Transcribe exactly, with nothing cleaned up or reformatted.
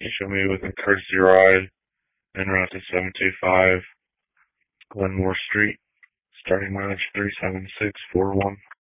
Show me within courtesy ride en route to seven two five Glenmore Street. Starting mileage three seven six four one.